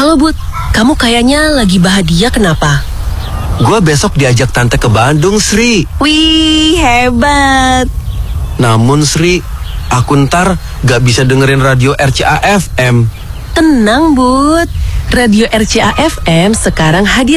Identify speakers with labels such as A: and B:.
A: Halo Bud, kamu kayaknya lagi bahagia kenapa?
B: Gua besok diajak tante ke Bandung, Sri.
A: Wih, hebat.
B: Namun Sri, aku ntar gak bisa dengerin radio RCA FM.
A: Tenang Bud, radio RCA FM sekarang hadir